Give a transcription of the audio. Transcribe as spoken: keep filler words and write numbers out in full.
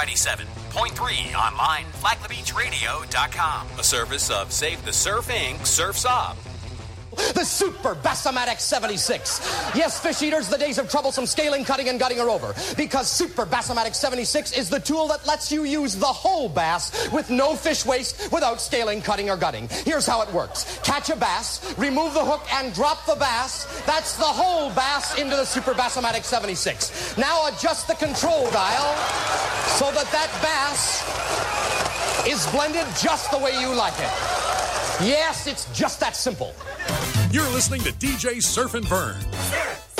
ninety-seven point three online, flag the beach radio dot com. A service of Save the Surf Incorporated. Surf's Up. The Super Bass-O-Matic seventy-six. Yes, fish eaters, the days of troublesome scaling, cutting, and gutting are over. Because Super Bass-O-Matic seventy-six is the tool that lets you use the whole bass with no fish waste without scaling, cutting, or gutting. Here's how it works. Catch a bass, remove the hook, and drop the bass. That's the whole bass into the Super Bass-O-Matic seventy-six. Now adjust the control dial so that that bass is blended just the way you like it. Yes, it's just that simple. You're listening to D J Surf and Burn.